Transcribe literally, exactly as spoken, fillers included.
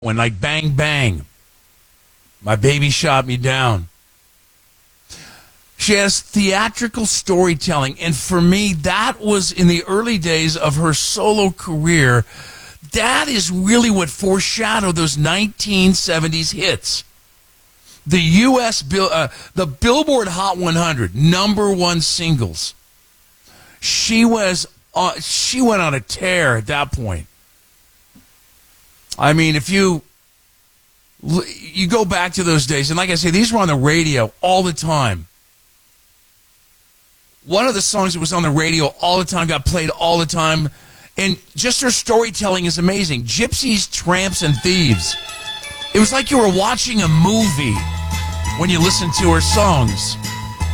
When like bang bang, my baby shot me down. She has theatrical storytelling, and for me, that was in the early days of her solo career. That is really what foreshadowed those nineteen seventies hits. The U S Bill, uh, the Billboard Hot one hundred number one singles. She was, uh, she went on a tear at that point. I mean, if you you go back to those days, and like I say, these were on the radio all the time. One of the songs that was on the radio all the time, got played all the time, and just her storytelling is amazing. Gypsies, Tramps, and Thieves. It was like you were watching a movie when you listened to her songs.